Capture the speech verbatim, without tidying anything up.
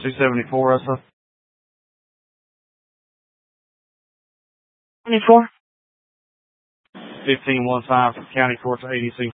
two seventy-four, S O. twenty-four. fifteen one five from County Court to A D C.